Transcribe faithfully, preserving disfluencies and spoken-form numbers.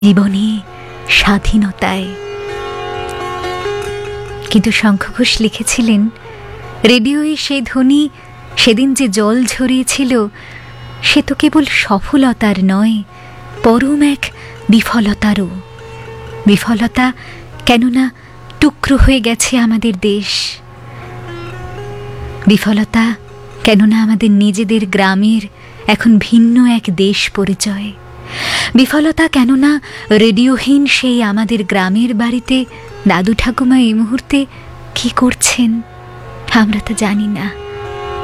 জীবনে, স্বাধীনতায়। কিন্তু শঙ্খ ঘোষ লিখেছিলেন, রেডিওয়ে সেই ধ্বনি সেদিন যে জল ঝরিয়েছিল, সে তো কেবল সফলতার নয়, পরম এক বিফলতারও। বিফলতা কেননা টুকরো হয়ে গেছে আমাদের দেশ। বিফলতা কেননা আমাদের নিজেদের গ্রামের এখন ভিন্ন এক দেশ পরিচয়। বিফলতা কেননা রেডিওহীন সেই আমাদের গ্রামের বাড়িতে দাদু ঠাকুমা এই মুহূর্তে কি করছেন আমরা তা জানি না।